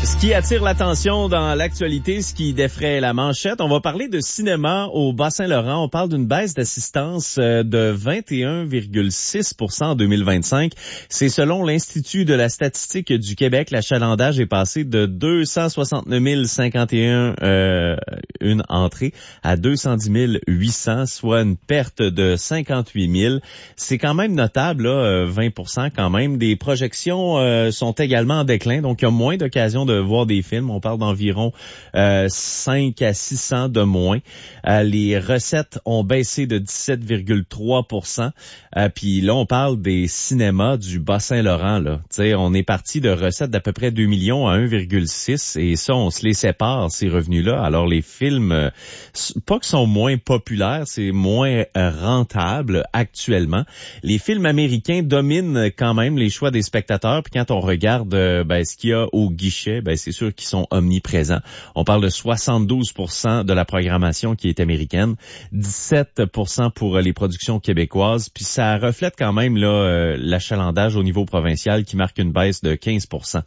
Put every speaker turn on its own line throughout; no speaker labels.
Ce qui attire l'attention dans l'actualité, ce qui défraie la manchette, on va parler de cinéma au Bas-Saint-Laurent. On parle d'une baisse d'assistance de 21,6% en 2025. C'est selon l'Institut de la statistique du Québec. L'achalandage est passé de 269 051 une entrée à 210 800, soit une perte de 58 000. C'est quand même notable, là, 20% quand même. Des projections sont également en déclin, donc il y a moins d'occasions de voir des films. On parle d'environ 5 à 600 de moins. Les recettes ont baissé de 17,3%. Puis là, on parle des cinémas du Bas-Saint-Laurent. Là, t'sais, on est parti de recettes d'à peu près 2 millions à 1,6 et ça, on se les sépare, ces revenus-là. Alors, les films, pas qu'ils sont moins populaires, c'est moins rentable actuellement. Les films américains dominent quand même les choix des spectateurs. Puis quand on regarde ce qu'il y a au guichet, c'est sûr qu'ils sont omniprésents. On parle de 72% de la programmation qui est américaine, 17% pour les productions québécoises. Puis ça reflète quand même là l'achalandage au niveau provincial qui marque une baisse de 15%.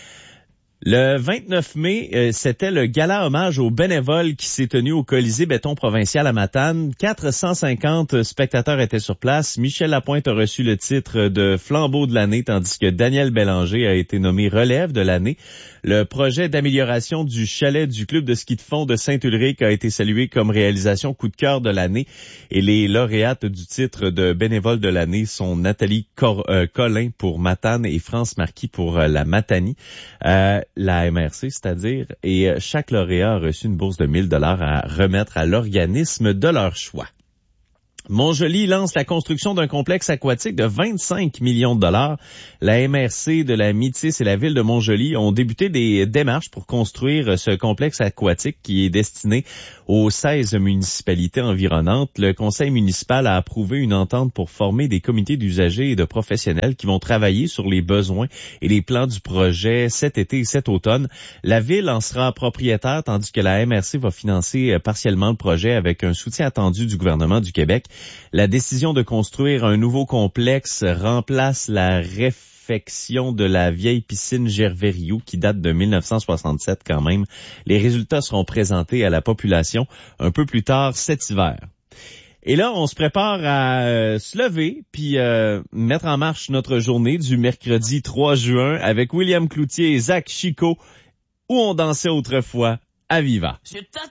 Le 29 mai, c'était le gala hommage aux bénévoles qui s'est tenu au Colisée Béton Provincial à Matane. 450 spectateurs étaient sur place. Michel Lapointe a reçu le titre de flambeau de l'année, tandis que Daniel Bélanger a été nommé relève de l'année. Le projet d'amélioration du chalet du club de ski de fond de Saint-Ulrich a été salué comme réalisation coup de cœur de l'année. Et les lauréates du titre de bénévole de l'année sont Nathalie Collin pour Matane et France Marquis pour la Matanie. La MRC, c'est-à-dire, et chaque lauréat a reçu une bourse de 1 000 $ à remettre à l'organisme de leur choix. Montjoly lance la construction d'un complexe aquatique de 25 millions de dollars. La MRC de la Métis et la ville de Montjoly ont débuté des démarches pour construire ce complexe aquatique qui est destiné aux 16 municipalités environnantes. Le conseil municipal a approuvé une entente pour former des comités d'usagers et de professionnels qui vont travailler sur les besoins et les plans du projet cet été et cet automne. La ville en sera propriétaire tandis que la MRC va financer partiellement le projet avec un soutien attendu du gouvernement du Québec. La décision de construire un nouveau complexe remplace la réfection de la vieille piscine Gervais-Rioux qui date de 1967 quand même. Les résultats seront présentés à la population un peu plus tard cet hiver. Et là, on se prépare à se lever puis mettre en marche notre journée du mercredi 3 juin avec William Cloutier et Zach Chico où on dansait autrefois à Viva.